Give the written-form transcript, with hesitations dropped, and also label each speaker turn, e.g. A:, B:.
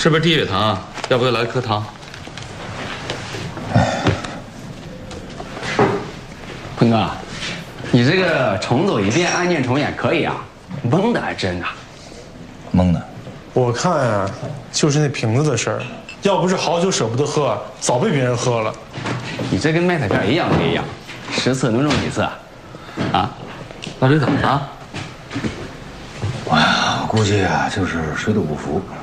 A: 这边低血糖，要不要来颗糖？
B: 坤哥，你这个重走一遍，案件重演可以啊，蒙的还真啊。
C: 蒙的。
D: 我看呀，就是那瓶子的事儿，要不是好酒舍不得喝，早被别人喝了。
B: 你这跟卖彩票一样不一样，10次能中几次啊？啊？
A: 那这怎么了？
C: 我估计啊，就是水土不服。